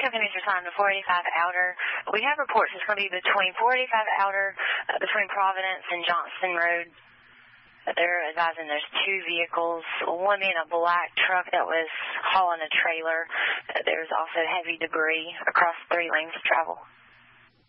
companies are signed to 485 outer. We have reports it's going to be between 485 outer, between Providence and Johnston Road. They're advising there's two vehicles, one being a black truck that was hauling a trailer. There's also heavy debris across 3 lanes of travel.